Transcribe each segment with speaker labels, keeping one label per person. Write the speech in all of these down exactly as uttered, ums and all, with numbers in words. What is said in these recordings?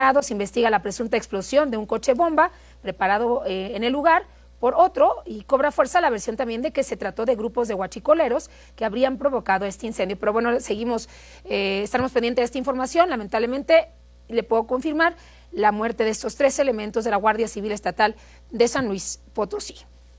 Speaker 1: lado, se investiga la presunta explosión de un coche bomba preparado eh, en el lugar. Por otro, y cobra fuerza la versión también de que se trató de grupos de huachicoleros que habrían provocado este incendio. Pero bueno, seguimos, eh, estamos pendientes de esta información. Lamentablemente, le puedo confirmar la muerte de estos tres elementos de la Guardia Civil Estatal de San Luis Potosí.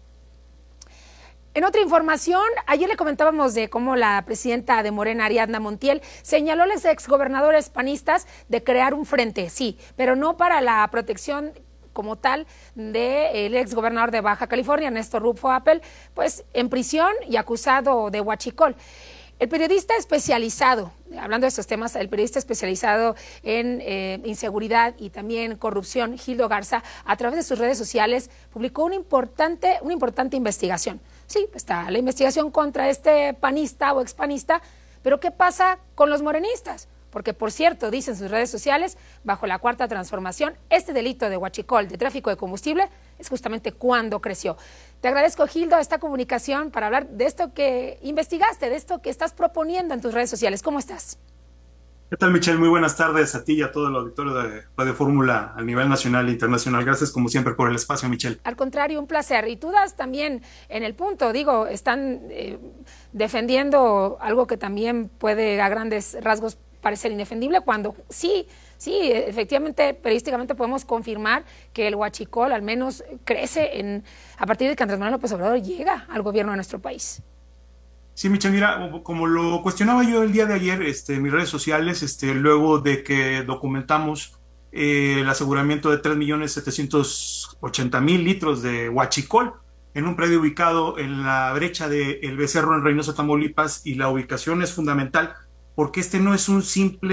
Speaker 1: En otra información, ayer le comentábamos de cómo la presidenta de Morena, Ariadna Montiel, señaló a los exgobernadores panistas de crear un frente, sí, pero no para la protección como tal del exgobernador de Baja California, Néstor Rufo Appel, pues en prisión y acusado de huachicol. El periodista especializado, hablando de estos temas, el periodista especializado en eh, inseguridad y también corrupción, Gildo Garza, a través de sus redes sociales, publicó una importante, una importante investigación. Sí, está la investigación contra este panista o expanista, pero ¿qué pasa con los morenistas? Porque, por cierto, dicen sus redes sociales, bajo la Cuarta Transformación, este delito de huachicol, de tráfico de combustible, es justamente cuando creció. Te agradezco, Gildo, esta comunicación para hablar de esto que investigaste, de esto que estás proponiendo en tus redes sociales. ¿Cómo estás?
Speaker 2: ¿Qué tal, Michelle? Muy buenas tardes a ti y a todo el auditorio de Radio Fórmula a nivel nacional e internacional. Gracias, como siempre, por el espacio, Michelle.
Speaker 1: Al contrario, un placer. Y tú das también en el punto, digo, están eh, defendiendo algo que también puede a grandes rasgos parecer indefendible, cuando sí, sí, efectivamente, periodísticamente podemos confirmar que el huachicol al menos crece en, a partir de que Andrés Manuel López Obrador llega al gobierno de nuestro país.
Speaker 2: Sí, Michelle, mira, como lo cuestionaba yo el día de ayer este, en mis redes sociales, este, luego de que documentamos eh, el aseguramiento de tres millones setecientos ochenta mil litros de huachicol en un predio ubicado en la brecha de El Becerro en Reynosa, Tamaulipas, y la ubicación es fundamental porque este no es un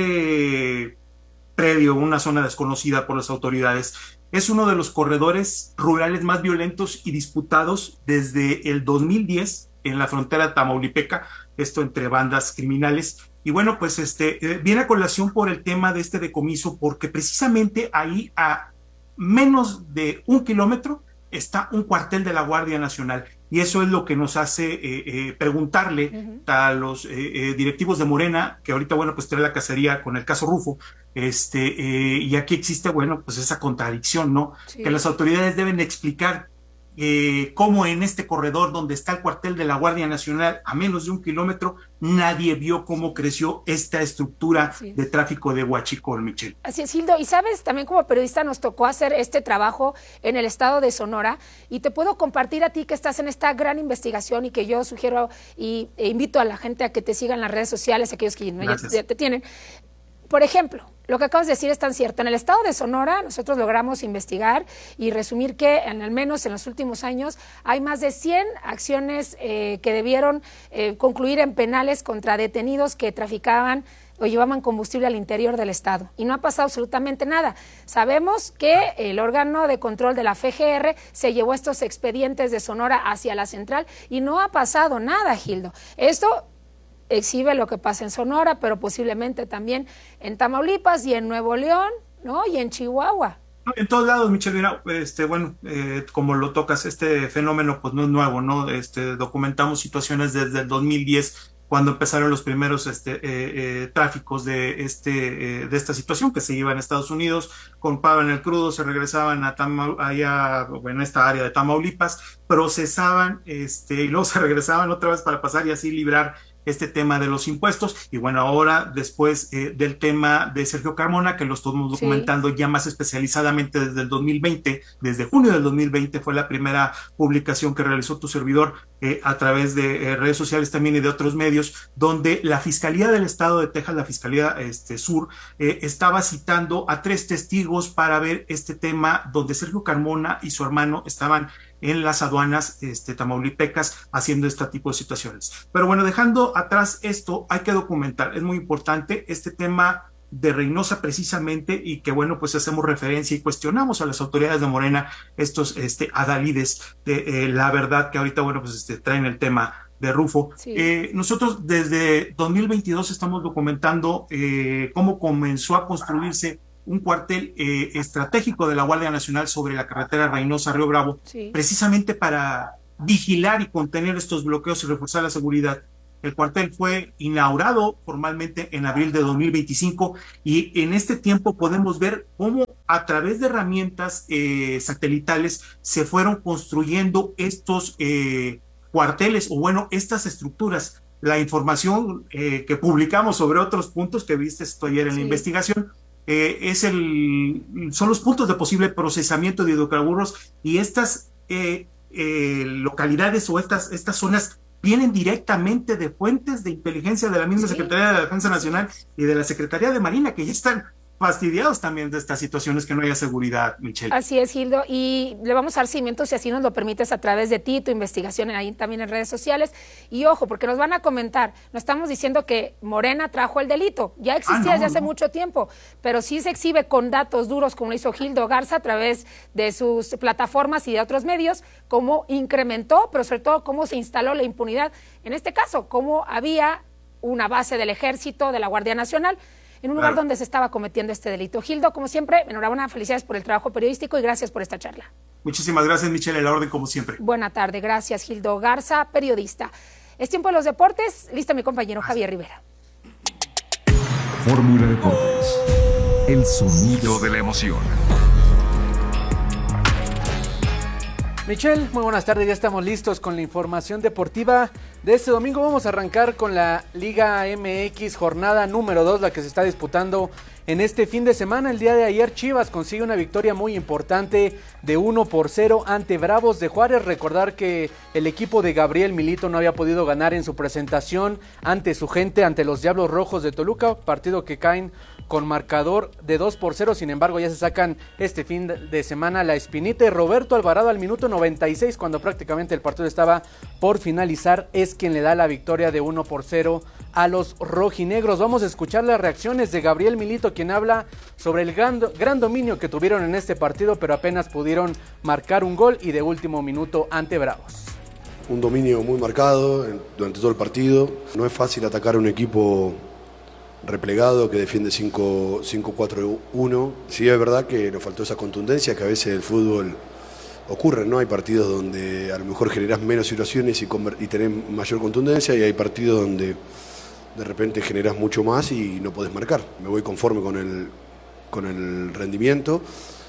Speaker 2: simple predio, una zona desconocida por las autoridades. Es uno de los corredores rurales más violentos y disputados desde el dos mil diez en la frontera tamaulipeca, esto entre bandas criminales. Y bueno, pues este eh, viene a colación por el tema de este decomiso, porque precisamente ahí a menos de un kilómetro está un cuartel de la Guardia Nacional. Y eso es lo que nos hace eh, eh, preguntarle uh-huh. a los eh, eh, directivos de Morena, que ahorita, bueno, pues trae la cacería con el caso Rufo, este, eh, y aquí existe, bueno, pues esa contradicción, ¿no? Sí. Que las autoridades deben explicar eh, cómo en este corredor donde está el cuartel de la Guardia Nacional, a menos de un kilómetro, nadie vio cómo creció esta estructura de tráfico de huachicol, Michelle.
Speaker 1: Así es, Gildo, y sabes, también como periodista nos tocó hacer este trabajo en el estado de Sonora, y te puedo compartir a ti que estás en esta gran investigación y que yo sugiero y e invito a la gente a que te sigan en las redes sociales, aquellos que ya, ya te tienen. Por ejemplo, lo que acabas de decir es tan cierto. En el estado de Sonora nosotros logramos investigar y resumir que en, al menos en los últimos años hay más de cien acciones eh, que debieron eh, concluir en penales contra detenidos que traficaban o llevaban combustible al interior del estado. Y no ha pasado absolutamente nada. Sabemos que el órgano de control de la F G R se llevó estos expedientes de Sonora hacia la central y no ha pasado nada, Gildo. Esto exhibe lo que pasa en Sonora, pero posiblemente también en Tamaulipas y en Nuevo León, ¿no? Y en Chihuahua.
Speaker 2: En todos lados, Michelle, mira, este, bueno, eh, como lo tocas, este fenómeno pues no es nuevo, ¿no? Este, documentamos situaciones desde el dos mil diez, cuando empezaron los primeros este, eh, eh, tráficos de, este, eh, de esta situación, que se iban a Estados Unidos, compraban el crudo, se regresaban a Tama, allá, en esta área de Tamaulipas, procesaban este, y luego se regresaban otra vez para pasar y así librar este tema de los impuestos. Y bueno, ahora después eh, del tema de Sergio Carmona, que lo estamos documentando sí. ya más especializadamente desde el dos mil veinte, desde junio del dos mil veinte fue la primera publicación que realizó tu servidor eh, a través de eh, redes sociales también y de otros medios, donde la Fiscalía del Estado de Texas, la Fiscalía este, Sur, eh, estaba citando a tres testigos para ver este tema, donde Sergio Carmona y su hermano estaban en las aduanas este, tamaulipecas haciendo este tipo de situaciones. Pero bueno, dejando atrás esto, hay que documentar, es muy importante este tema de Reynosa precisamente, y que bueno, pues hacemos referencia y cuestionamos a las autoridades de Morena, estos este, adalides de eh, la verdad que ahorita, bueno, pues este, traen el tema de Rufo. Sí. Eh, nosotros desde dos mil veintidós estamos documentando eh, cómo comenzó a construirse un cuartel eh, estratégico de la Guardia Nacional sobre la carretera Reynosa-Río Bravo, sí. precisamente para vigilar y contener estos bloqueos y reforzar la seguridad. El cuartel fue inaugurado formalmente en abril de dos mil veinticinco y en este tiempo podemos ver cómo a través de herramientas eh, satelitales se fueron construyendo estos eh, cuarteles o bueno, estas estructuras. La información eh, que publicamos sobre otros puntos que viste esto ayer en sí. la investigación eh, es el, son los puntos de posible procesamiento de hidrocarburos y estas eh, eh, localidades o estas, estas zonas vienen directamente de fuentes de inteligencia de la misma sí. Secretaría de la Defensa Nacional y de la Secretaría de Marina, que ya están fastidiados también de estas situaciones que no haya seguridad, Michelle.
Speaker 1: Así es, Gildo, y le vamos a dar seguimiento si así nos lo permites a través de ti, tu investigación ahí también en redes sociales, y ojo, porque nos van a comentar, no estamos diciendo que Morena trajo el delito, ya existía ah, no, desde hace no. mucho tiempo, pero sí se exhibe con datos duros, como lo hizo Gildo Garza a través de sus plataformas y de otros medios, cómo incrementó, pero sobre todo cómo se instaló la impunidad, en este caso, cómo había una base del Ejército, de la Guardia Nacional, en un lugar claro. donde se estaba cometiendo este delito. Gildo, como siempre, enhorabuena, felicidades por el trabajo periodístico y gracias por esta charla.
Speaker 2: Muchísimas gracias, Michelle, a la orden como siempre.
Speaker 1: Buena tarde, gracias, Gildo Garza, periodista. Es tiempo de los deportes, listo mi compañero Javier Rivera.
Speaker 3: Fórmula Deportes, el sonido de la emoción.
Speaker 4: Michelle, muy buenas tardes, ya estamos listos con la información deportiva de este domingo. Vamos a arrancar con la Liga M X, jornada número dos, la que se está disputando en este fin de semana. El día de ayer Chivas consigue una victoria muy importante de uno por cero ante Bravos de Juárez. Recordar que el equipo de Gabriel Milito no había podido ganar en su presentación ante su gente, ante los Diablos Rojos de Toluca, partido que caen con marcador de dos por cero, sin embargo ya se sacan este fin de semana la espinita, y Roberto Alvarado al minuto noventa y seis, cuando prácticamente el partido estaba por finalizar, es quien le da la victoria de uno por cero a los rojinegros. Vamos a escuchar las reacciones de Gabriel Milito, quien habla sobre el gran, gran dominio que tuvieron en este partido, pero apenas pudieron marcar un gol y de último minuto ante Bravos.
Speaker 5: Un dominio muy marcado durante todo el partido. No es fácil atacar a un equipo replegado que defiende cinco cuatro uno. Sí es verdad que nos faltó esa contundencia que a veces el fútbol ocurre, ¿no? Hay partidos donde a lo mejor generás menos situaciones y, y tenés mayor contundencia, y hay partidos donde de repente generás mucho más y no podés marcar. Me voy conforme con el, con el rendimiento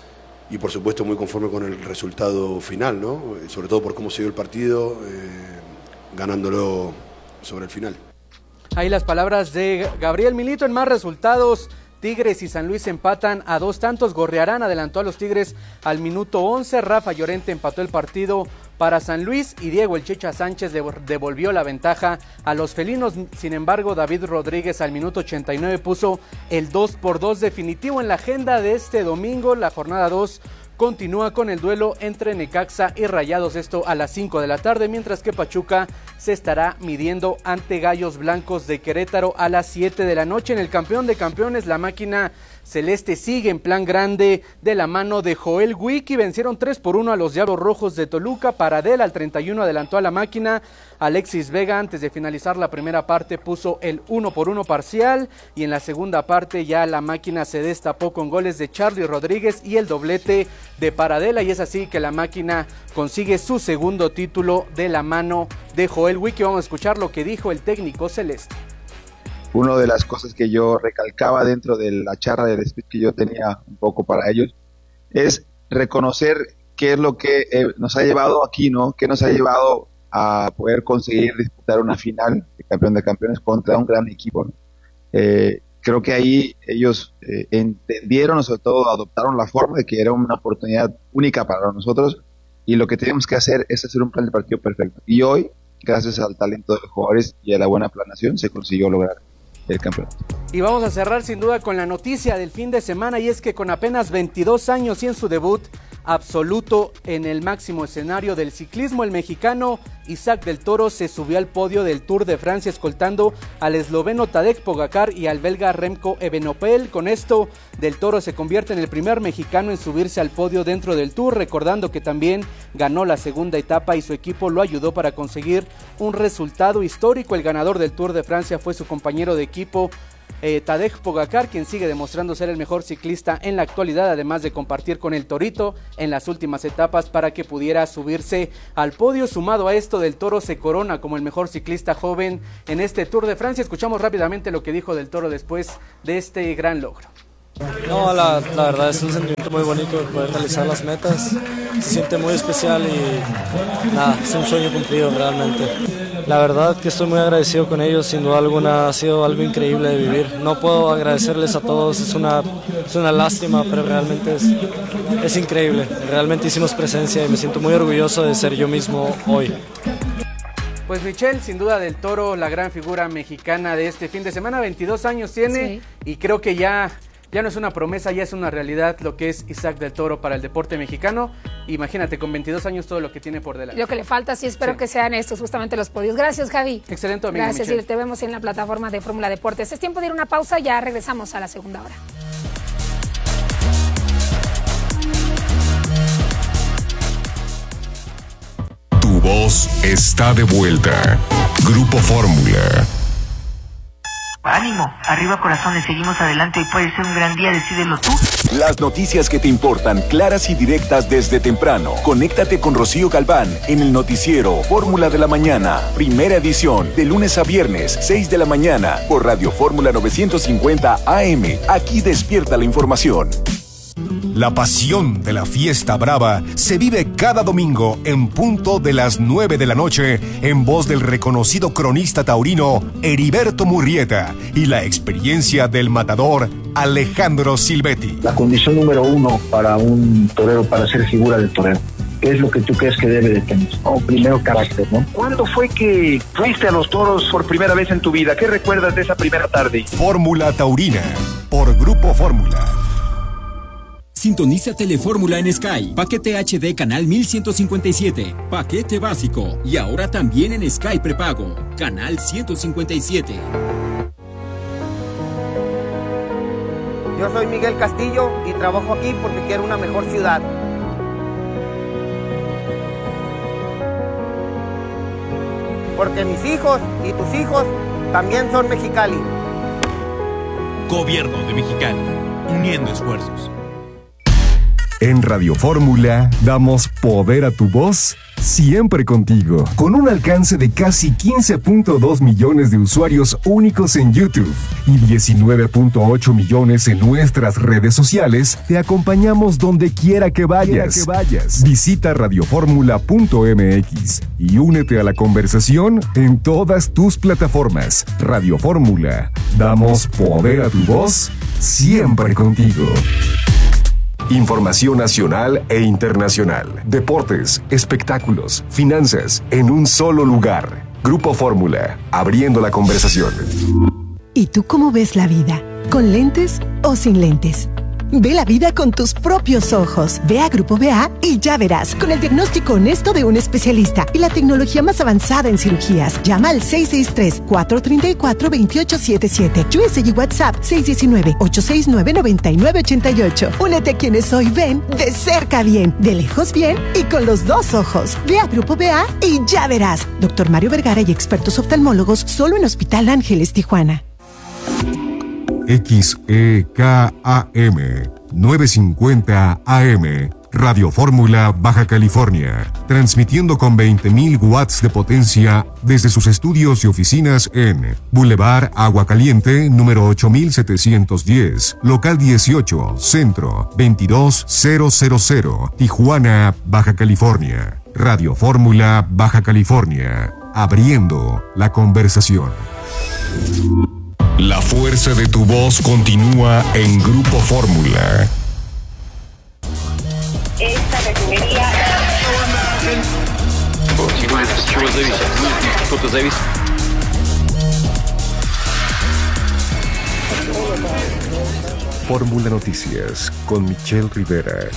Speaker 5: y por supuesto muy conforme con el resultado final, ¿no? Sobre todo por cómo se dio el partido, eh, ganándolo sobre el final.
Speaker 4: Ahí las palabras de Gabriel Milito. En más resultados, Tigres y San Luis empatan a dos tantos. Gorriarán adelantó a los Tigres al minuto once. Rafa Llorente empató el partido para San Luis y Diego El Chicha Sánchez devolvió la ventaja a los felinos. Sin embargo, David Rodríguez al minuto ochenta y nueve puso el dos por dos definitivo. En la agenda de este domingo, la jornada dos continúa con el duelo entre Necaxa y Rayados, esto a las cinco de la tarde, mientras que Pachuca se estará midiendo ante Gallos Blancos de Querétaro a las siete de la noche. En el campeón de campeones, la máquina celeste sigue en plan grande de la mano de Joel Wiki. Vencieron tres por uno a los Diablos Rojos de Toluca. Paradel al treinta y uno adelantó a la máquina. Alexis Vega, antes de finalizar la primera parte, puso el uno por uno parcial, y en la segunda parte ya la máquina se destapó con goles de Charly Rodríguez y el doblete de Paradela, y es así que la máquina consigue su segundo título de la mano de Joel Wiki. Vamos a escuchar lo que dijo el técnico celeste.
Speaker 6: Una de las cosas que yo recalcaba dentro de la charla de speech que yo tenía un poco para ellos es reconocer qué es lo que eh, nos ha llevado aquí, ¿no? ¿Qué nos ha llevado a poder conseguir disputar una final de campeón de campeones contra un gran equipo, ¿no? Eh, creo que ahí ellos eh, entendieron, sobre todo adoptaron la forma de que era una oportunidad única para nosotros, y lo que tenemos que hacer es hacer un plan de partido perfecto. Y hoy, gracias al talento de los jugadores y a la buena planeación, se consiguió lograr el campeonato.
Speaker 4: Y vamos a cerrar sin duda con la noticia del fin de semana, y es que con apenas veintidós años y en su debut absoluto en el máximo escenario del ciclismo, el mexicano Isaac del Toro se subió al podio del Tour de Francia escoltando al esloveno Tadej Pogacar y al belga Remco Evenepoel. Con esto, del Toro se convierte en el primer mexicano en subirse al podio dentro del Tour, recordando que también ganó la segunda etapa y su equipo lo ayudó para conseguir un resultado histórico. El ganador del Tour de Francia fue su compañero de equipo eh, Tadej Pogacar, quien sigue demostrando ser el mejor ciclista en la actualidad, además de compartir con el Torito en las últimas etapas para que pudiera subirse al podio. Sumado a esto, Del Toro se corona como el mejor ciclista joven en este Tour de Francia. Escuchamos rápidamente lo que dijo Del Toro después de este gran logro.
Speaker 7: No, la, la verdad es un sentimiento muy bonito poder realizar las metas, se siente muy especial y nada, es un sueño cumplido realmente. La verdad que estoy muy agradecido con ellos, sin duda alguna ha sido algo increíble de vivir. No puedo agradecerles a todos, es una, es una lástima, pero realmente es, es increíble. Realmente hicimos presencia y me siento muy orgulloso de ser yo mismo hoy.
Speaker 4: Pues Michelle, sin duda Del Toro, la gran figura mexicana de este fin de semana, veintidós años tiene, sí. Y creo que ya... Ya no es una promesa, ya es una realidad lo que es Isaac Del Toro para el deporte mexicano. Imagínate, con veintidós años todo lo que tiene por delante.
Speaker 1: Lo que le falta, sí, espero sí. que sean estos justamente los podios. Gracias, Javi.
Speaker 4: Excelente, amigo.
Speaker 1: Gracias, y te vemos en la plataforma de Fórmula Deportes. Es tiempo de ir a una pausa, ya regresamos a la segunda hora.
Speaker 3: Tu voz está de vuelta. Grupo Fórmula.
Speaker 8: Ánimo, arriba corazones, seguimos adelante y puede ser un gran día, decídelo tú.
Speaker 9: Las noticias que te importan, claras y directas desde temprano. Conéctate con Rocío Galván en el noticiero Fórmula de la Mañana, primera edición, de lunes a viernes, seis de la mañana, por Radio Fórmula novecientos cincuenta A M. Aquí despierta la información.
Speaker 3: La pasión de la fiesta brava se vive cada domingo en punto de las nueve de la noche en voz del reconocido cronista taurino Heriberto Murrieta y la experiencia del matador Alejandro Silvetti.
Speaker 10: La condición número uno para un torero, para ser figura del torero, ¿qué es lo que tú crees que debe de tener? Oh, primero, carácter, ¿no?
Speaker 11: ¿Cuándo fue que fuiste a los toros por primera vez en tu vida? ¿Qué recuerdas de esa primera tarde?
Speaker 3: Fórmula Taurina, por Grupo Fórmula.
Speaker 12: Sintoniza Telefórmula en Sky, paquete H D canal mil ciento cincuenta y siete, paquete básico y ahora también en Sky prepago, canal ciento cincuenta y siete.
Speaker 13: Yo soy Miguel Castillo y trabajo aquí porque quiero una mejor ciudad. Porque mis hijos y tus hijos también son Mexicali.
Speaker 14: Gobierno de Mexicali, uniendo esfuerzos.
Speaker 3: En Radio Fórmula damos poder a tu voz siempre contigo. Con un alcance de casi quince punto dos millones de usuarios únicos en YouTube y diecinueve punto ocho millones en nuestras redes sociales, te acompañamos donde quiera que vayas. Que vayas. Visita radioformula punto m x y únete a la conversación en todas tus plataformas. Radio Fórmula, damos poder a tu voz siempre contigo. Información nacional e internacional, deportes, espectáculos, finanzas, en un solo lugar. Grupo Fórmula, abriendo la conversación.
Speaker 15: ¿Y tú cómo ves la vida? ¿Con lentes o sin lentes? Ve la vida con tus propios ojos. Ve a Grupo B A y ya verás, con el diagnóstico honesto de un especialista y la tecnología más avanzada en cirugías. Llama al seis seis tres, cuatro tres cuatro, dos ocho siete siete. U S y WhatsApp seis uno nueve, ocho seis nueve, nueve nueve ocho ocho. Únete a quienes hoy ven de cerca bien, de lejos bien y con los dos ojos. Ve a Grupo B A y ya verás. Doctor Mario Vergara y expertos oftalmólogos solo en Hospital Ángeles, Tijuana.
Speaker 3: X E K A M novecientos cincuenta A M, Radio Fórmula Baja California, transmitiendo con veinte mil watts de potencia desde sus estudios y oficinas en Boulevard Agua Caliente, número ocho mil setecientos diez, local dieciocho, Centro, veintidós mil, Tijuana, Baja California. Radio Fórmula Baja California, abriendo la conversación. La fuerza de tu voz continúa en Grupo Fórmula.
Speaker 16: Esta refinería...
Speaker 3: Fórmula Noticias con Michelle Rivera.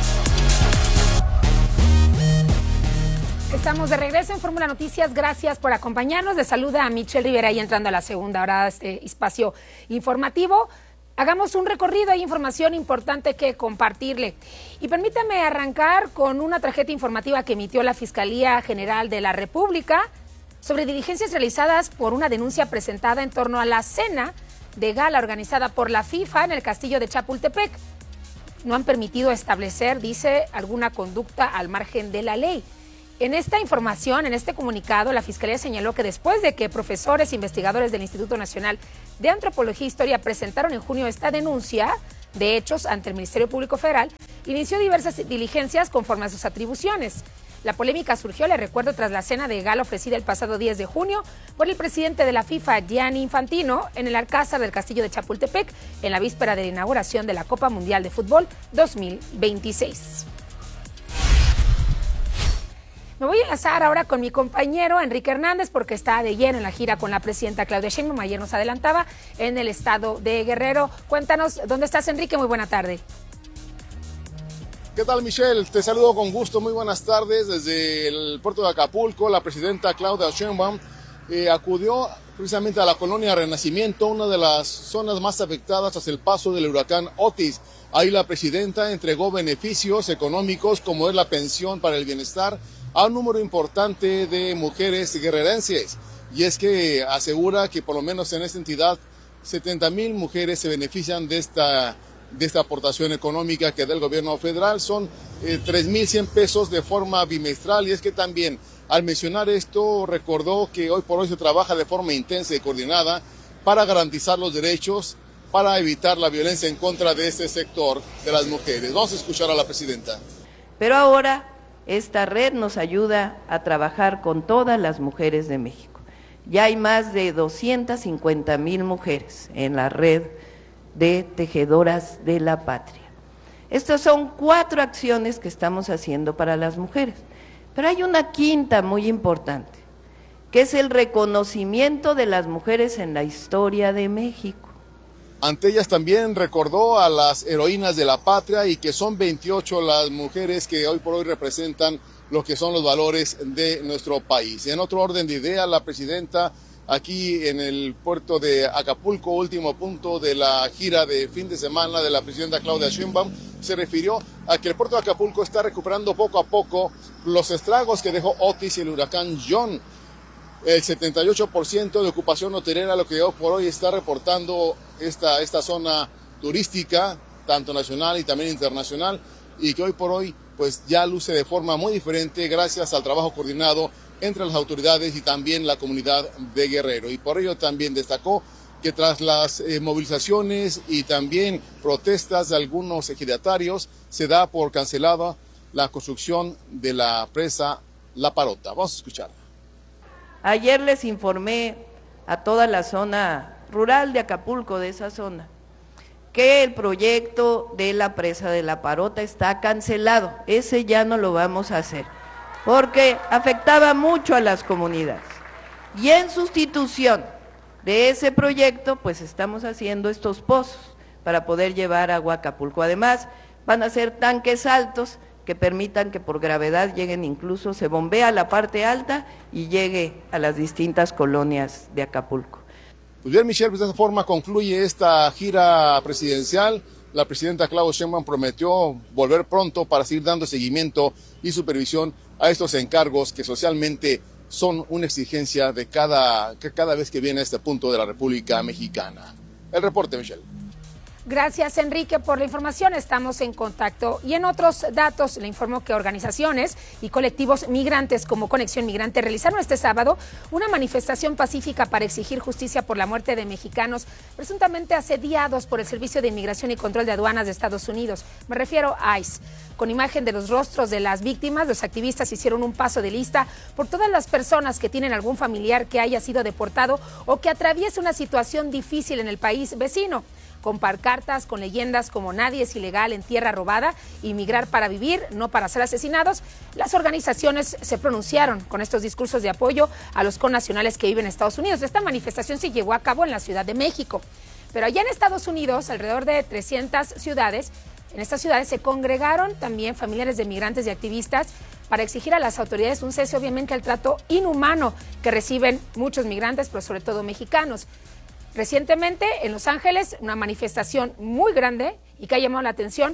Speaker 1: Estamos de regreso en Fórmula Noticias, gracias por acompañarnos. Les saluda a Michelle Rivera y entrando a la segunda hora de este espacio informativo. Hagamos un recorrido, hay información importante que compartirle. Y permítame arrancar con una tarjeta informativa que emitió la Fiscalía General de la República sobre diligencias realizadas por una denuncia presentada en torno a la cena de gala organizada por la FIFA en el castillo de Chapultepec. No han permitido establecer, dice, alguna conducta al margen de la ley. En esta información, en este comunicado, la Fiscalía señaló que después de que profesores e investigadores del Instituto Nacional de Antropología e Historia presentaron en junio esta denuncia de hechos ante el Ministerio Público Federal, inició diversas diligencias conforme a sus atribuciones. La polémica surgió, le recuerdo, tras la cena de gala ofrecida el pasado diez de junio por el presidente de la FIFA, Gianni Infantino, en el Alcázar del Castillo de Chapultepec, en la víspera de la inauguración de la Copa Mundial de Fútbol dos mil veintiséis. Me voy a enlazar ahora con mi compañero Enrique Hernández porque está de lleno en la gira con la presidenta Claudia Sheinbaum. Ayer nos adelantaba en el estado de Guerrero. Cuéntanos, ¿dónde estás, Enrique? Muy buena tarde.
Speaker 16: ¿Qué tal, Michelle? Te saludo con gusto. Muy buenas tardes. Desde el puerto de Acapulco, la presidenta Claudia Sheinbaum eh, acudió precisamente a la colonia Renacimiento, una de las zonas más afectadas tras el paso del huracán Otis. Ahí la presidenta entregó beneficios económicos como es la pensión para el bienestar a un número importante de mujeres guerrerenses. Y es que asegura que por lo menos en esta entidad setenta mil mujeres se benefician de esta, de esta aportación económica que da el gobierno federal. Son eh, tres mil cien pesos de forma bimestral. Y es que también al mencionar esto recordó que hoy por hoy se trabaja de forma intensa y coordinada para garantizar los derechos, para evitar la violencia en contra de este sector de las mujeres. Vamos a escuchar a la presidenta.
Speaker 17: Pero ahora esta red nos ayuda a trabajar con todas las mujeres de México. Ya hay más de doscientas cincuenta mil mujeres en la red de tejedoras de la patria. Estas son cuatro acciones que estamos haciendo para las mujeres. Pero hay una quinta muy importante, que es el reconocimiento de las mujeres en la historia de México.
Speaker 16: Ante ellas también recordó a las heroínas de la patria y que son veintiocho las mujeres que hoy por hoy representan lo que son los valores de nuestro país. En otro orden de ideas, la presidenta aquí en el puerto de Acapulco, último punto de la gira de fin de semana de la presidenta Claudia Sheinbaum, se refirió a que el puerto de Acapulco está recuperando poco a poco los estragos que dejó Otis y el huracán John. El setenta y ocho por ciento de ocupación hotelera, lo que hoy por hoy está reportando esta, esta zona turística, tanto nacional y también internacional, y que hoy por hoy pues ya luce de forma muy diferente gracias al trabajo coordinado entre las autoridades y también la comunidad de Guerrero. Y por ello también destacó que tras las eh, movilizaciones y también protestas de algunos ejidatarios, se da por cancelada la construcción de la presa La Parota. Vamos a escuchar.
Speaker 17: Ayer les informé a toda la zona rural de Acapulco, de esa zona, que el proyecto de la presa de La Parota está cancelado. Ese ya no lo vamos a hacer, porque afectaba mucho a las comunidades. Y en sustitución de ese proyecto, pues estamos haciendo estos pozos para poder llevar agua a Acapulco. Además, van a ser tanques altos que permitan que por gravedad lleguen, incluso se bombea a la parte alta y llegue a las distintas colonias de Acapulco.
Speaker 16: Pues bien, Michelle, pues de esta forma concluye esta gira presidencial. La presidenta Claudia Sheinbaum prometió volver pronto para seguir dando seguimiento y supervisión a estos encargos que socialmente son una exigencia de cada, que cada vez que viene a este punto de la República Mexicana. El reporte, Michelle.
Speaker 1: Gracias, Enrique, por la información. Estamos en contacto. Y en otros datos, le informo que organizaciones y colectivos migrantes como Conexión Migrante realizaron este sábado una manifestación pacífica para exigir justicia por la muerte de mexicanos presuntamente asediados por el Servicio de Inmigración y Control de Aduanas de Estados Unidos. Me refiero a ICE. Con imagen de los rostros de las víctimas, los activistas hicieron un paso de lista por todas las personas que tienen algún familiar que haya sido deportado o que atraviese una situación difícil en el país vecino. Con pancartas, con leyendas como nadie es ilegal en tierra robada y migrar para vivir, no para ser asesinados, las organizaciones se pronunciaron con estos discursos de apoyo a los connacionales que viven en Estados Unidos. Esta manifestación se llevó a cabo en la Ciudad de México, pero allá en Estados Unidos, alrededor de trescientas ciudades, en estas ciudades se congregaron también familiares de migrantes y activistas para exigir a las autoridades un cese, obviamente, al trato inhumano que reciben muchos migrantes, pero sobre todo mexicanos. Recientemente, en Los Ángeles, una manifestación muy grande y que ha llamado la atención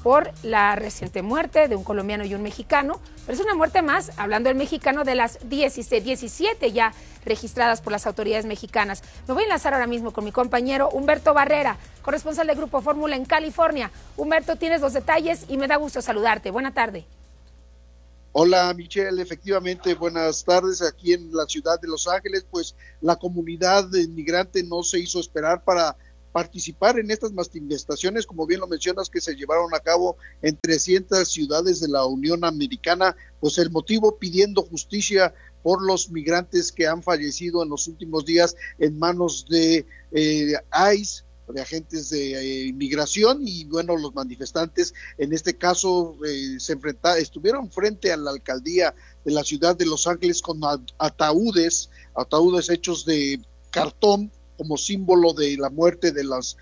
Speaker 1: por la reciente muerte de un colombiano y un mexicano, pero es una muerte más, hablando del mexicano, de las dieciséis, diecisiete ya registradas por las autoridades mexicanas. Me voy a enlazar ahora mismo con mi compañero Humberto Barrera, corresponsal del Grupo Fórmula en California. Humberto, tienes los detalles y me da gusto saludarte. Buena tarde.
Speaker 18: Hola Michelle, efectivamente, buenas tardes. Aquí en la ciudad de Los Ángeles, pues la comunidad inmigrante no se hizo esperar para participar en estas manifestaciones, como bien lo mencionas, que se llevaron a cabo en trescientas ciudades de la Unión Americana, pues el motivo pidiendo justicia por los migrantes que han fallecido en los últimos días en manos de eh, ICE, de agentes de eh, inmigración, y bueno, los manifestantes en este caso eh, se enfrentaron, estuvieron frente a la alcaldía de la ciudad de Los Ángeles con ataúdes, ataúdes hechos de cartón, como símbolo de la muerte de los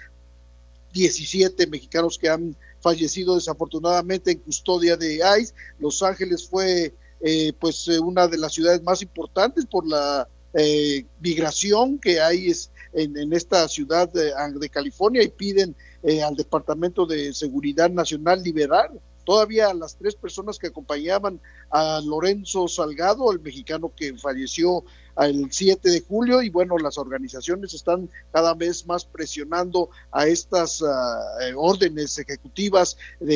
Speaker 18: diecisiete mexicanos que han fallecido desafortunadamente en custodia de ICE. Los Ángeles fue eh, pues eh, una de las ciudades más importantes por la eh, migración que hay es, en, en esta ciudad de, de California, y piden eh, al Departamento de Seguridad Nacional liberar todavía a las tres personas que acompañaban a Lorenzo Salgado, el mexicano que falleció el siete de julio, y bueno, las organizaciones están cada vez más presionando a estas uh, órdenes ejecutivas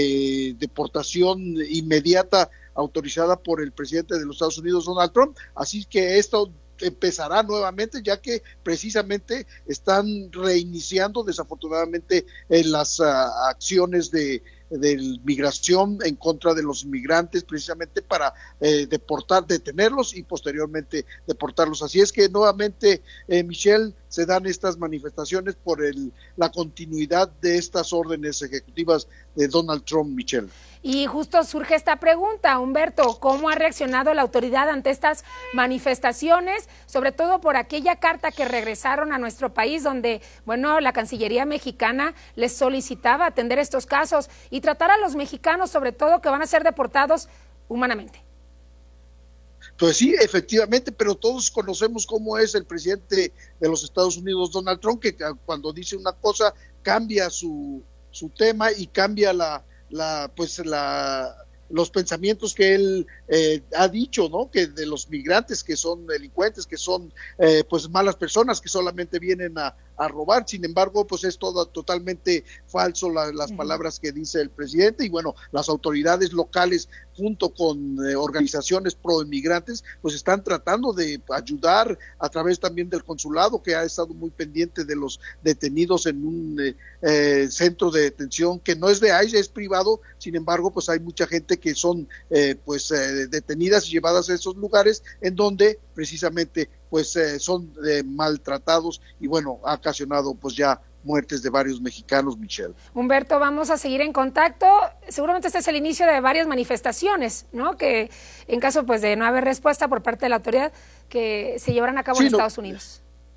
Speaker 18: de deportación inmediata autorizada por el presidente de los Estados Unidos, Donald Trump. Así que esto empezará nuevamente, ya que precisamente están reiniciando desafortunadamente eh, las uh, acciones de de migración en contra de los inmigrantes, precisamente para eh, deportar, detenerlos y posteriormente deportarlos. Así es que nuevamente, eh, Michelle, se dan estas manifestaciones por el, la continuidad de estas órdenes ejecutivas de Donald Trump, Michelle.
Speaker 1: Y justo surge esta pregunta, Humberto, ¿cómo ha reaccionado la autoridad ante estas manifestaciones? Sobre todo por aquella carta que regresaron a nuestro país, donde, bueno, la Cancillería mexicana les solicitaba atender estos casos y tratar a los mexicanos, sobre todo, que van a ser deportados humanamente.
Speaker 18: Pues sí, efectivamente, pero todos conocemos cómo es el presidente de los Estados Unidos, Donald Trump, que cuando dice una cosa cambia su, su tema y cambia la, la pues la los pensamientos que él eh, ha dicho, ¿no? Que de los migrantes que son delincuentes, que son eh, pues malas personas que solamente vienen a, a robar. Sin embargo, pues es todo totalmente falso la, las uh-huh. palabras que dice el presidente, y bueno, las autoridades locales junto con eh, organizaciones pro inmigrantes pues están tratando de ayudar a través también del consulado, que ha estado muy pendiente de los detenidos en un eh, eh, centro de detención que no es de ICE, es privado. Sin embargo, pues hay mucha gente que son eh, pues eh, detenidas y llevadas a esos lugares en donde precisamente pues eh, son eh, maltratados, y bueno, ha ocasionado pues ya muertes de varios mexicanos, Michelle.
Speaker 1: Humberto, vamos a seguir en contacto. Seguramente este es el inicio de varias manifestaciones, ¿no? Que en caso pues de no haber respuesta por parte de la autoridad, que se llevarán a cabo sí, en no, Estados Unidos.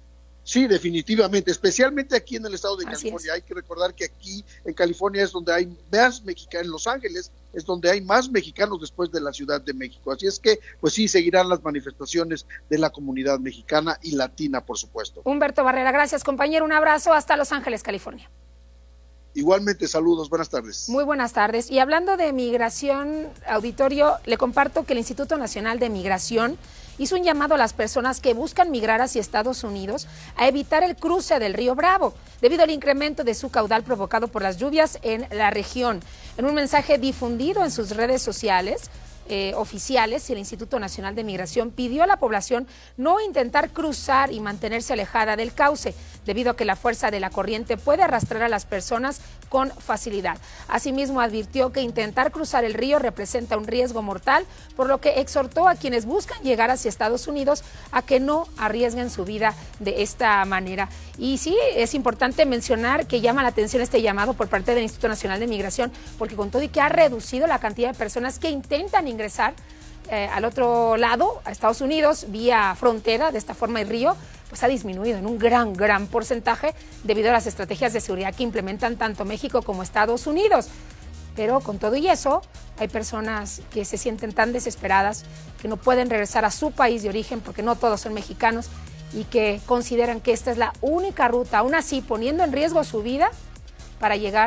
Speaker 18: Sí, definitivamente, especialmente aquí en el estado de California. Hay que recordar que aquí en California es donde hay más mexicanos, en Los Ángeles es donde hay más mexicanos después de la Ciudad de México. Así es que, pues sí, seguirán las manifestaciones de la comunidad mexicana y latina, por supuesto.
Speaker 1: Humberto Barrera, gracias, compañero. Un abrazo hasta Los Ángeles, California.
Speaker 18: Igualmente, saludos, buenas tardes.
Speaker 1: Muy buenas tardes. Y hablando de migración, auditorio, le comparto que el Instituto Nacional de Migración hizo un llamado a las personas que buscan migrar hacia Estados Unidos a evitar el cruce del río Bravo, debido al incremento de su caudal provocado por las lluvias en la región. En un mensaje difundido en sus redes sociales, Eh, oficiales, el Instituto Nacional de Migración pidió a la población no intentar cruzar y mantenerse alejada del cauce, debido a que la fuerza de la corriente puede arrastrar a las personas con facilidad. Asimismo, advirtió que intentar cruzar el río representa un riesgo mortal, por lo que exhortó a quienes buscan llegar hacia Estados Unidos a que no arriesguen su vida de esta manera. Y sí, es importante mencionar que llama la atención este llamado por parte del Instituto Nacional de Migración, porque con todo y que ha reducido la cantidad de personas que intentan ingresar eh, al otro lado, a Estados Unidos, vía frontera, de esta forma el río, pues ha disminuido en un gran, gran porcentaje debido a las estrategias de seguridad que implementan tanto México como Estados Unidos. Pero con todo y eso, hay personas que se sienten tan desesperadas que no pueden regresar a su país de origen, porque no todos son mexicanos, y que consideran que esta es la única ruta, aún así poniendo en riesgo su vida, para llegar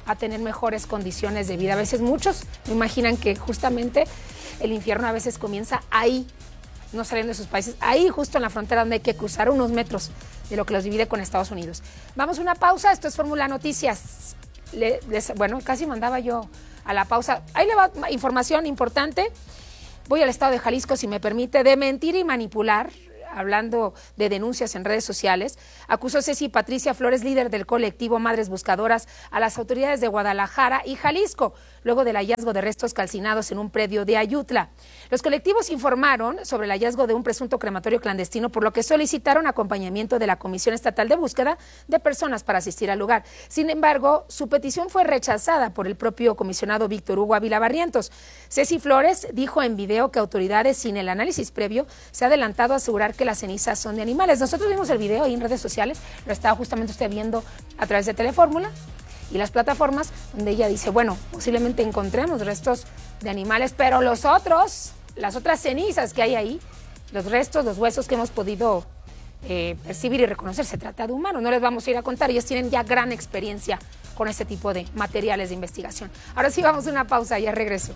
Speaker 1: a tener mejores condiciones de vida. A veces muchos me imaginan que justamente el infierno a veces comienza ahí, no saliendo de sus países, ahí justo en la frontera donde hay que cruzar unos metros de lo que los divide con Estados Unidos. Vamos a una pausa, esto es Fórmula Noticias. Le, les, bueno, casi mandaba yo a la pausa. Ahí le va información importante. Voy al estado de Jalisco, si me permite, de mentir y manipular. Hablando de denuncias en redes sociales, acusó Ceci Patricia Flores, líder del colectivo Madres Buscadoras, a las autoridades de Guadalajara y Jalisco, luego del hallazgo de restos calcinados en un predio de Ayutla. Los colectivos informaron sobre el hallazgo de un presunto crematorio clandestino, por lo que solicitaron acompañamiento de la Comisión Estatal de Búsqueda de Personas para asistir al lugar. Sin embargo, su petición fue rechazada por el propio comisionado Víctor Hugo Ávila Barrientos. Ceci Flores dijo en video que autoridades, sin el análisis previo, se ha adelantado a asegurar que las cenizas son de animales. Nosotros vimos el video ahí en redes sociales, lo estaba justamente usted viendo a través de Telefórmula y las plataformas, donde ella dice, bueno, posiblemente encontremos restos de animales, pero los otros, las otras cenizas que hay ahí, los restos, los huesos que hemos podido eh, percibir y reconocer, se trata de humanos. No les vamos a ir a contar, ellos tienen ya gran experiencia con este tipo de materiales de investigación. Ahora sí vamos a una pausa, ya regreso.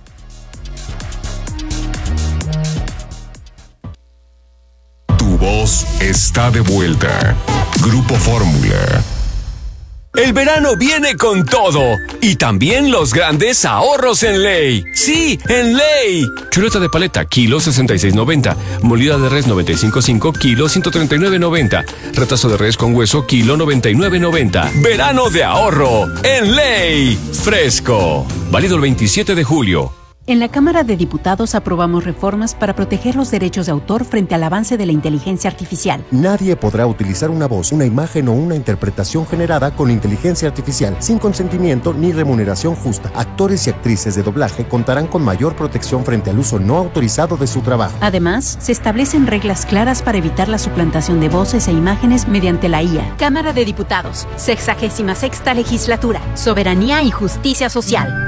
Speaker 3: Tu voz está de vuelta. Grupo Fórmula.
Speaker 19: El verano viene con todo y también los grandes ahorros en Ley. Sí, en Ley. Chuleta de paleta, kilo sesenta y seis noventa. Molida de res noventa y cinco punto cinco, kilo ciento treinta y nueve noventa. Retazo de res con hueso, kilo noventa y nueve noventa. Verano de ahorro en Ley. Fresco. Válido el veintisiete de julio.
Speaker 20: En la Cámara de Diputados aprobamos reformas para proteger los derechos de autor frente al avance de la inteligencia artificial.
Speaker 21: Nadie podrá utilizar una voz, una imagen o una interpretación generada con inteligencia artificial sin consentimiento ni remuneración justa. Actores y actrices de doblaje contarán con mayor protección frente al uso no autorizado de su trabajo.
Speaker 20: Además, se establecen reglas claras para evitar la suplantación de voces e imágenes mediante la I A.
Speaker 22: Cámara de Diputados, sexagésima sexta legislatura, soberanía y justicia social.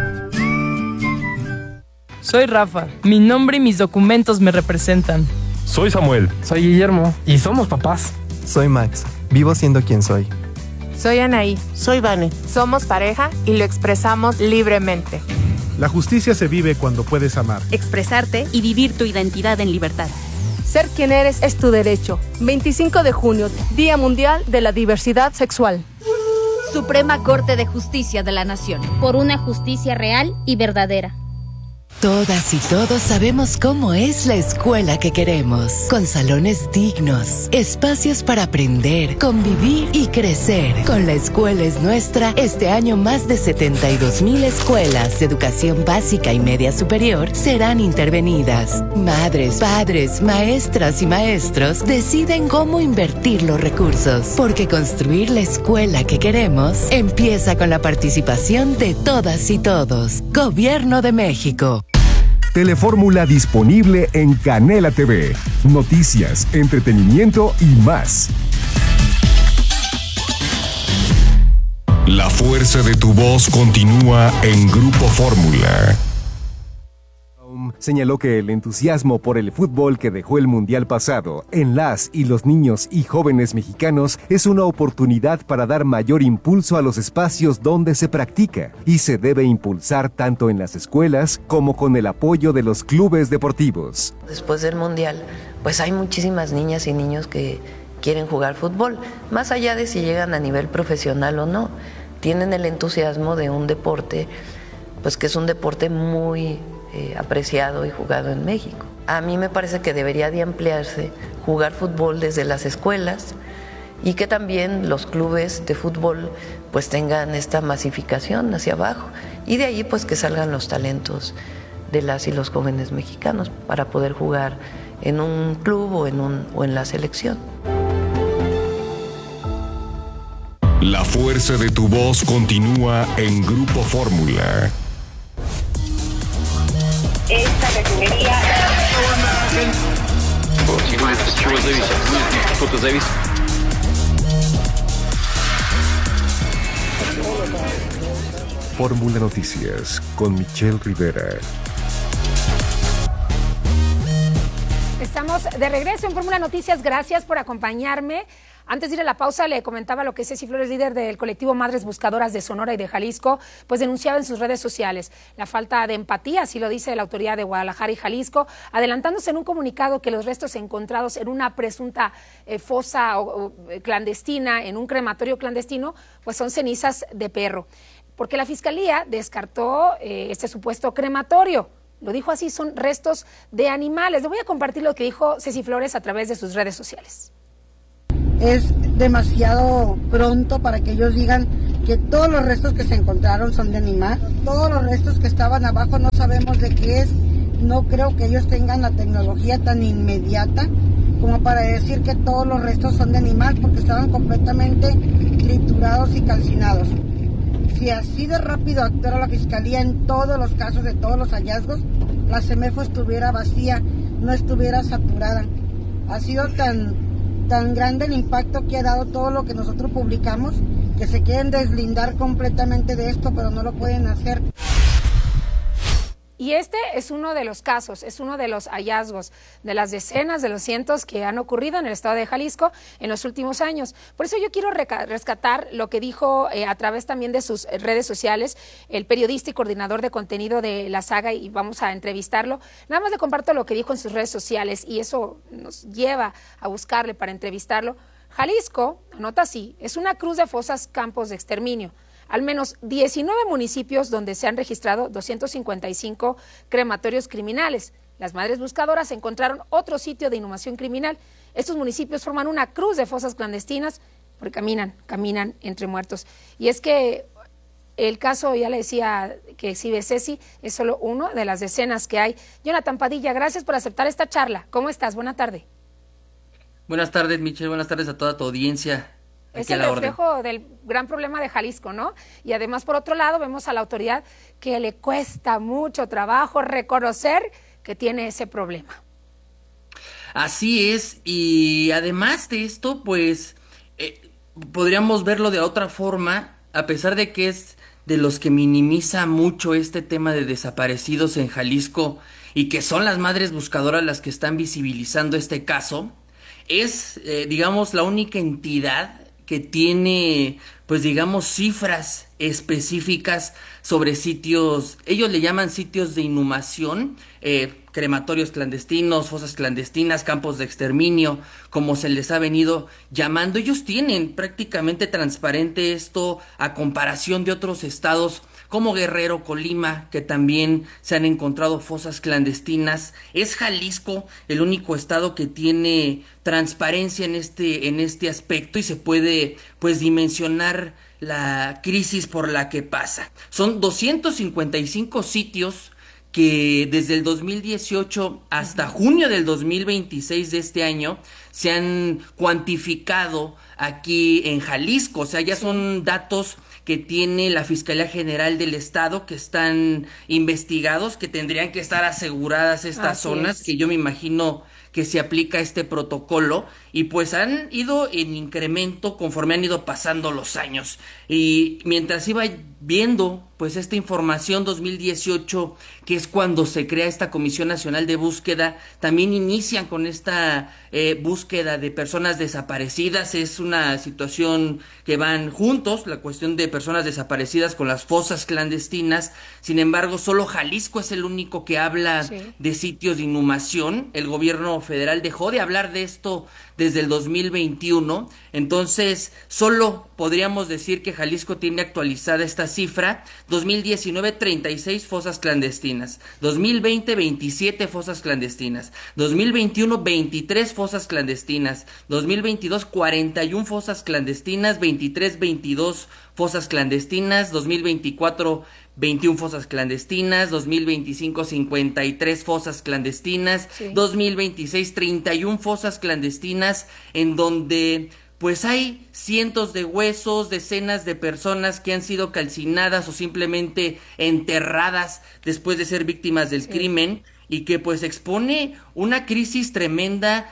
Speaker 23: Soy Rafa, mi nombre y mis documentos me representan.
Speaker 24: Soy Samuel.
Speaker 25: Soy Guillermo y somos papás.
Speaker 26: Soy Max, vivo siendo quien soy.
Speaker 27: Soy Anaí.
Speaker 28: Soy Vane.
Speaker 27: Somos pareja y lo expresamos libremente.
Speaker 29: La justicia se vive cuando puedes amar,
Speaker 22: expresarte y vivir tu identidad en libertad.
Speaker 27: Ser quien eres es tu derecho. veinticinco de junio, Día Mundial de la Diversidad Sexual.
Speaker 22: Suprema Corte de Justicia de la Nación.
Speaker 30: Por una justicia real y verdadera.
Speaker 31: Todas y todos sabemos cómo es la escuela que queremos, con salones dignos, espacios para aprender, convivir y crecer. Con La Escuela es Nuestra, este año más de setenta y dos mil escuelas de educación básica y media superior serán intervenidas. Madres, padres, maestras y maestros deciden cómo invertir los recursos, porque construir la escuela que queremos empieza con la participación de todas y todos. Gobierno de México.
Speaker 3: Telefórmula disponible en Canela T V. Noticias, entretenimiento y más. La fuerza de tu voz continúa en Grupo Fórmula. Señaló que el entusiasmo por el fútbol que dejó el Mundial pasado en las y los niños y jóvenes mexicanos es una oportunidad para dar mayor impulso a los espacios donde se practica y se debe impulsar tanto en las escuelas como con el apoyo de los clubes deportivos.
Speaker 32: Después del Mundial, pues hay muchísimas niñas y niños que quieren jugar fútbol, más allá de si llegan a nivel profesional o no, tienen el entusiasmo de un deporte, pues que es un deporte muy Eh, apreciado y jugado en México. A mí me parece que debería de ampliarse jugar fútbol desde las escuelas y que también los clubes de fútbol pues tengan esta masificación hacia abajo y de ahí pues que salgan los talentos de las y los jóvenes mexicanos para poder jugar en un club o en, un, o en la selección.
Speaker 3: La fuerza de tu voz continúa en Grupo Fórmula.
Speaker 33: Esta refinería.
Speaker 3: Fórmula Noticias con Michelle Rivera.
Speaker 1: Estamos de regreso en Fórmula Noticias. Gracias por acompañarme. Antes de ir a la pausa, le comentaba lo que Ceci Flores, líder del colectivo Madres Buscadoras de Sonora y de Jalisco, pues denunciaba en sus redes sociales la falta de empatía, así lo dice la autoridad de Guadalajara y Jalisco, adelantándose en un comunicado que los restos encontrados en una presunta eh, fosa o, o, clandestina, en un crematorio clandestino, pues son cenizas de perro, porque la Fiscalía descartó eh, este supuesto crematorio. Lo dijo así, son restos de animales. Le voy a compartir lo que dijo Ceci Flores a través de sus redes sociales.
Speaker 2: Es demasiado pronto para que ellos digan que todos los restos que se encontraron son de animal. Todos los restos que estaban abajo no sabemos de qué es. No creo que ellos tengan la tecnología tan inmediata como para decir que todos los restos son de animal, porque estaban completamente triturados y calcinados. Si así de rápido actuara la Fiscalía en todos los casos de todos los hallazgos, la CEMEFO estuviera vacía, no estuviera saturada. Ha sido tan... tan grande el impacto que ha dado todo lo que nosotros publicamos, que se quieren deslindar completamente de esto, pero no lo pueden hacer.
Speaker 1: Y este es uno de los casos, es uno de los hallazgos, de las decenas, de los cientos que han ocurrido en el estado de Jalisco en los últimos años. Por eso yo quiero rescatar lo que dijo eh, a través también de sus redes sociales el periodista y coordinador de contenido de La Saga, y vamos a entrevistarlo. Nada más le comparto lo que dijo en sus redes sociales y eso nos lleva a buscarle para entrevistarlo. Jalisco, anota así, es una cruz de fosas, campos de exterminio. Al menos diecinueve municipios donde se han registrado doscientos cincuenta y cinco crematorios criminales. Las Madres Buscadoras encontraron otro sitio de inhumación criminal. Estos municipios forman una cruz de fosas clandestinas porque caminan, caminan entre muertos. Y es que el caso, ya le decía, que exhibe Ceci, es solo uno de las decenas que hay. Jonathan Padilla, gracias por aceptar esta charla. ¿Cómo estás? Buena tarde.
Speaker 4: Buenas tardes, Michelle. Buenas tardes a toda tu audiencia.
Speaker 1: Es el reflejo orden. del gran problema de Jalisco, ¿no? Y además, por otro lado, vemos a la autoridad que le cuesta mucho trabajo reconocer que tiene ese problema.
Speaker 4: Así es, y además de esto, pues, eh, podríamos verlo de otra forma, a pesar de que es de los que minimiza mucho este tema de desaparecidos en Jalisco y que son las Madres Buscadoras las que están visibilizando este caso, es, eh, digamos, la única entidad que tiene, pues digamos, cifras específicas sobre sitios, ellos le llaman sitios de inhumación, eh, crematorios clandestinos, fosas clandestinas, campos de exterminio, como se les ha venido llamando. Ellos tienen prácticamente transparente esto a comparación de otros estados como Guerrero, Colima, que también se han encontrado fosas clandestinas. Es Jalisco el único estado que tiene transparencia en este, en este aspecto y se puede, pues, dimensionar la crisis por la que pasa. Son doscientos cincuenta y cinco sitios que desde el dos mil dieciocho hasta junio del dos mil veintiséis de este año se han cuantificado aquí en Jalisco. O sea, ya son datos que tiene la Fiscalía General del Estado, que están investigados, que tendrían que estar aseguradas estas Así zonas, es. que yo me imagino que se aplica este protocolo, y pues han ido en incremento conforme han ido pasando los años. Y mientras iba viendo pues esta información, dos mil dieciocho, que es cuando se crea esta Comisión Nacional de Búsqueda, también inician con esta eh, búsqueda de personas desaparecidas. Es una situación que van juntos, la cuestión de personas desaparecidas con las fosas clandestinas. Sin embargo, solo Jalisco es el único que habla sí. de sitios de inhumación. El gobierno federal dejó de hablar de esto desde el dos mil veintiuno, entonces solo podríamos decir que Jalisco tiene actualizada esta cifra. Dos mil diecinueve, treinta y seis fosas clandestinas, dos mil veinte, veintisiete fosas clandestinas, dos mil veintiuno, veintitrés fosas clandestinas, dos mil veintidós, cuarenta y una fosas clandestinas, veintitrés, veintidós fosas clandestinas, dos mil veinticuatro, veintiuna fosas clandestinas, dos mil veinticinco, cincuenta y tres fosas clandestinas, sí. dos mil veintiséis, treinta y una fosas clandestinas, en donde pues hay cientos de huesos, decenas de personas que han sido calcinadas o simplemente enterradas después de ser víctimas del sí. crimen. y que pues expone una crisis tremenda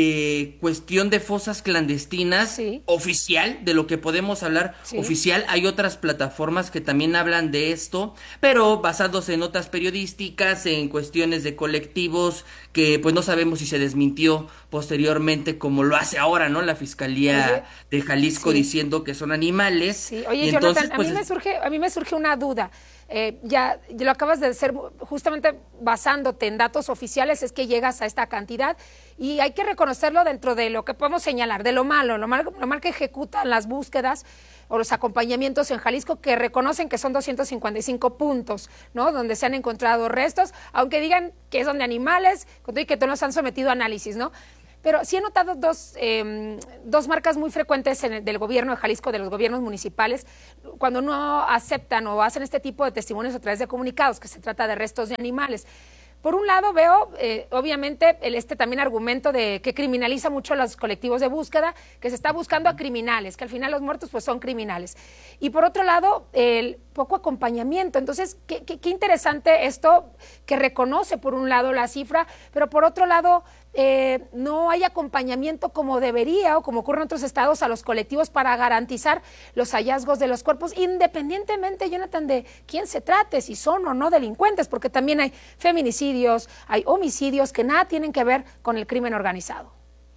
Speaker 4: de cuestión de fosas clandestinas, sí. Oficial, de lo que podemos hablar, sí. Oficial. Hay otras plataformas que también hablan de esto, pero basándose en notas periodísticas, en cuestiones de colectivos que pues no sabemos si se desmintió posteriormente como lo hace ahora, ¿no? La Fiscalía Oye, de Jalisco sí. diciendo que son animales.
Speaker 1: Sí. Oye,
Speaker 4: y
Speaker 1: Jonathan,
Speaker 4: entonces, pues,
Speaker 1: a mí me surge, a mí me surge una duda. Eh, ya, ya lo acabas de hacer justamente basándote en datos oficiales, es que llegas a esta cantidad y hay que reconocerlo dentro de lo que podemos señalar, de lo malo, lo mal, lo mal que ejecutan las búsquedas o los acompañamientos en Jalisco, que reconocen que son doscientos cincuenta y cinco puntos, ¿no? Donde se han encontrado restos, aunque digan que son de animales, y que todos los han sometido a análisis, ¿no? Pero sí he notado dos, eh, dos marcas muy frecuentes en el, del gobierno de Jalisco, de los gobiernos municipales, cuando no aceptan o hacen este tipo de testimonios a través de comunicados, que se trata de restos de animales. Por un lado veo, eh, obviamente, el, este también argumento de que criminaliza mucho a los colectivos de búsqueda, que se está buscando a criminales, que al final los muertos pues son criminales. Y por otro lado, el poco acompañamiento. Entonces, qué, qué, qué interesante esto, que reconoce por un lado la cifra, pero por otro lado eh, no hay acompañamiento como debería o como ocurre en otros estados a los colectivos para garantizar los hallazgos de los cuerpos, independientemente, Jonathan, de quién se trate, si son o no delincuentes, porque también hay feminicidios, hay homicidios que nada tienen que ver con el crimen organizado.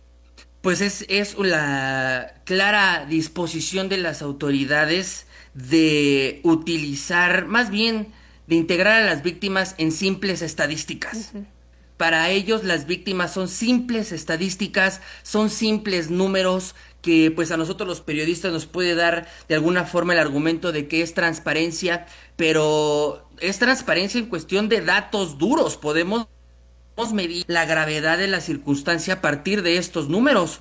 Speaker 4: Pues es, es la clara disposición de las autoridades de utilizar, más bien de integrar a las víctimas en simples estadísticas. Uh-huh. Para ellos las víctimas son simples estadísticas, son simples números que pues a nosotros los periodistas nos puede dar de alguna forma el argumento de que es transparencia, pero es transparencia en cuestión de datos duros. Podemos medir la gravedad de la circunstancia a partir de estos números,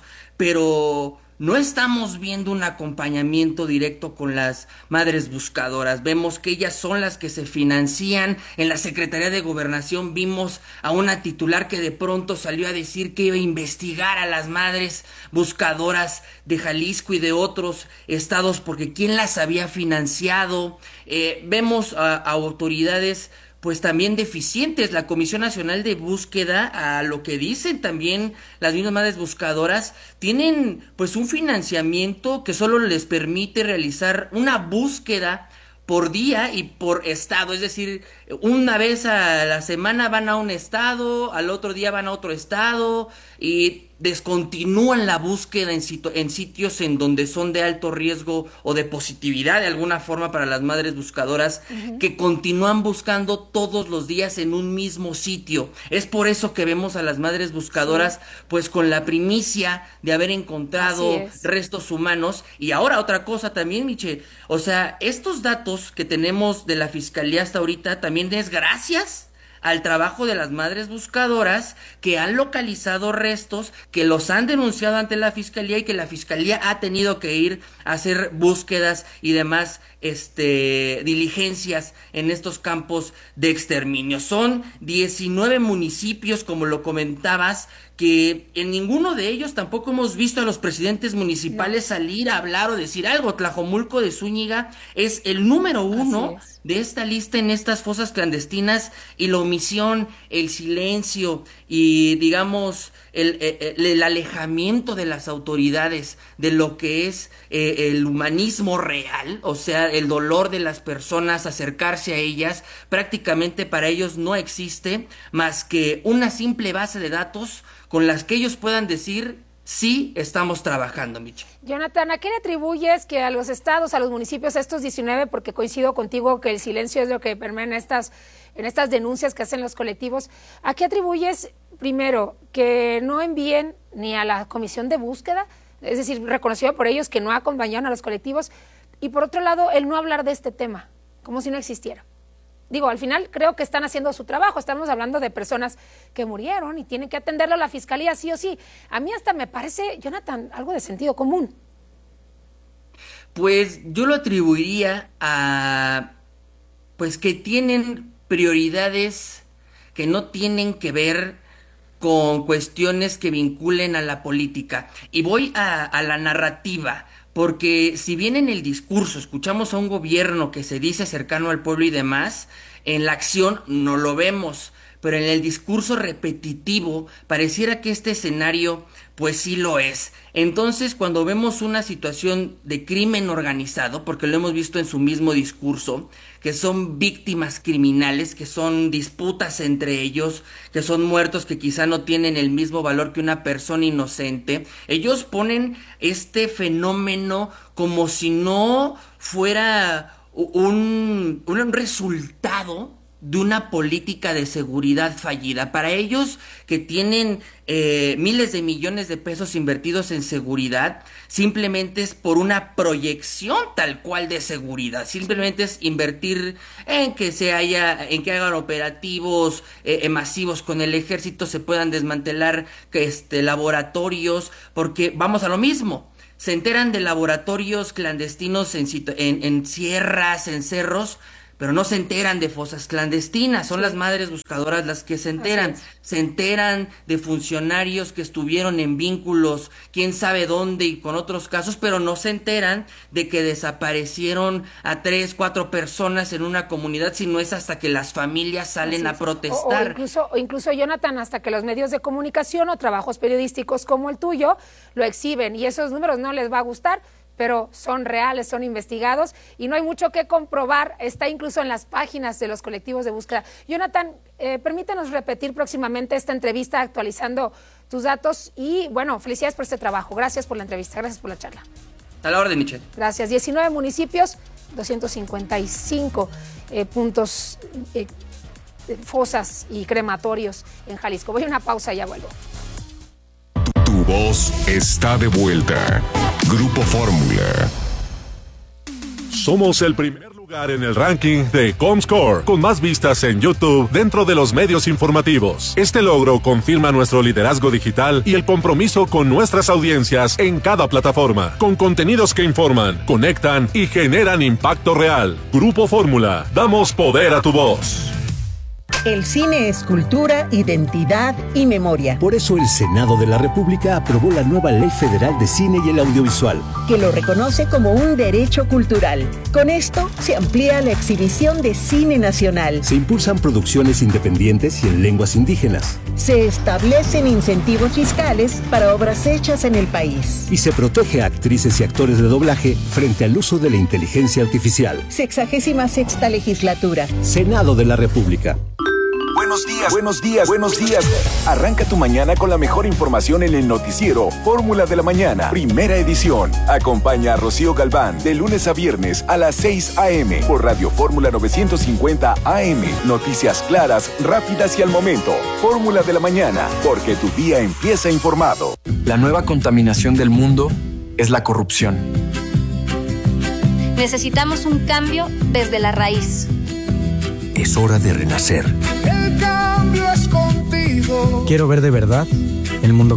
Speaker 4: pero no estamos viendo un acompañamiento directo con las madres buscadoras. Vemos que ellas son las que se financian. En la Secretaría de Gobernación vimos a una titular que de pronto salió a decir que iba a investigar a las madres buscadoras de Jalisco y de otros estados porque quién las había financiado. Eh, vemos a, a autoridades pues también deficientes. La Comisión Nacional de Búsqueda, a lo que dicen también las mismas madres buscadoras, tienen pues un financiamiento que solo les permite realizar una búsqueda por día y por estado, es decir, una vez a la semana van a un estado, al otro día van a otro estado y descontinúan la búsqueda en, situ- en sitios en donde son de alto riesgo o de positividad de alguna forma para las madres buscadoras, uh-huh. que continúan buscando todos los días en un mismo sitio. Es por eso que vemos a las madres buscadoras, sí. pues con la primicia de haber encontrado restos humanos. Y ahora otra cosa también, Miche, o sea, estos datos que tenemos de la Fiscalía hasta ahorita también es gracias al trabajo de las madres buscadoras que han localizado restos, que los han denunciado ante la Fiscalía y que la Fiscalía ha tenido que ir a hacer búsquedas y demás este, diligencias en estos campos de exterminio. Son diecinueve municipios, como lo comentabas, que en ninguno de ellos tampoco hemos visto a los presidentes municipales no. salir a hablar o decir algo. Tlajomulco de Zúñiga es el número uno de esta lista en estas fosas clandestinas, y la omisión, el silencio y digamos el, el, el alejamiento de las autoridades de lo que es eh, el humanismo real, o sea, el dolor de las personas, acercarse a ellas, prácticamente para ellos no existe más que una simple base de datos con las que ellos puedan decir sí estamos trabajando, Michi.
Speaker 1: Jonathan, ¿a qué le atribuyes que a los estados, a los municipios, estos diecinueve, porque coincido contigo que el silencio es lo que permea en estas, en estas denuncias que hacen los colectivos, ¿a qué atribuyes, primero, que no envíen ni a la comisión de búsqueda, es decir, reconocido por ellos que no acompañaron a los colectivos, y por otro lado, el no hablar de este tema, como si no existiera? Digo, al final creo que están haciendo su trabajo, estamos hablando de personas que murieron y tienen que atenderlo a la Fiscalía sí o sí. A mí hasta me parece, Jonathan, algo de sentido común.
Speaker 4: Pues yo lo atribuiría a, pues que tienen prioridades que no tienen que ver con cuestiones que vinculen a la política. Y voy a, a la narrativa. Porque si bien en el discurso escuchamos a un gobierno que se dice cercano al pueblo y demás, en la acción no lo vemos. pero en el discurso repetitivo pareciera que este escenario pues sí lo es. Entonces, cuando vemos una situación de crimen organizado, porque lo hemos visto en su mismo discurso, que son víctimas criminales, que son disputas entre ellos, que son muertos que quizá no tienen el mismo valor que una persona inocente, ellos ponen este fenómeno como si no fuera un, un resultado de una política de seguridad fallida. Para ellos, que tienen eh, miles de millones de pesos invertidos en seguridad, simplemente es por una proyección tal cual de seguridad. Simplemente es invertir en que se haya, en que hagan operativos eh, masivos con el ejército, se puedan desmantelar que este laboratorios, porque vamos a lo mismo. Se enteran de laboratorios clandestinos en, en, en sierras, en cerros, pero no se enteran de fosas clandestinas. Son las madres buscadoras las que se enteran. Se enteran de funcionarios que estuvieron en vínculos, quién sabe dónde y con otros casos, pero no se enteran de que desaparecieron a tres, cuatro personas en una comunidad, si no es hasta que las familias salen a protestar.
Speaker 1: O, o incluso, o incluso, Jonathan, hasta que los medios de comunicación o trabajos periodísticos como el tuyo lo exhiben, y esos números no les va a gustar, pero son reales, son investigados y no hay mucho que comprobar, está incluso en las páginas de los colectivos de búsqueda. Jonathan, eh, permítanos repetir próximamente esta entrevista actualizando tus datos y, bueno, felicidades por este trabajo. Gracias por la entrevista, gracias por la charla.
Speaker 4: A la orden, Michelle.
Speaker 1: Gracias. diecinueve municipios, doscientos cincuenta y cinco eh, puntos, eh, fosas y crematorios en Jalisco. Voy a una pausa y ya vuelvo.
Speaker 3: Tu voz está de vuelta. Grupo Fórmula.
Speaker 29: Somos el primer lugar en el ranking de Comscore, con más vistas en YouTube dentro de los medios informativos. Este logro confirma nuestro liderazgo digital y el compromiso con nuestras audiencias en cada plataforma, con contenidos que informan, conectan y generan impacto real. Grupo Fórmula, damos poder a tu voz.
Speaker 5: El cine es cultura, identidad y memoria.
Speaker 6: Por eso el Senado de la República aprobó la nueva Ley Federal de Cine y el Audiovisual,
Speaker 5: que lo reconoce como un derecho cultural. Con esto se amplía la exhibición de cine nacional.
Speaker 6: Se impulsan producciones independientes y en lenguas indígenas.
Speaker 5: Se establecen incentivos fiscales para obras hechas en el país.
Speaker 6: Y se protege a actrices y actores de doblaje frente al uso de la inteligencia artificial.
Speaker 5: Sexagésima sexta legislatura.
Speaker 6: Senado de la República.
Speaker 7: Buenos días, buenos días, buenos días. Arranca tu mañana con la mejor información en el noticiero Fórmula de la Mañana, primera edición. Acompaña a Rocío Galván de lunes a viernes a las seis a.m. por Radio Fórmula novecientos cincuenta A M. Noticias claras, rápidas y al momento. Fórmula de la Mañana, porque tu día empieza informado.
Speaker 8: La nueva contaminación del mundo es la corrupción.
Speaker 9: Necesitamos un cambio desde la raíz.
Speaker 6: Es hora de renacer.
Speaker 10: El cambio es contigo.
Speaker 6: Quiero ver de verdad el mundo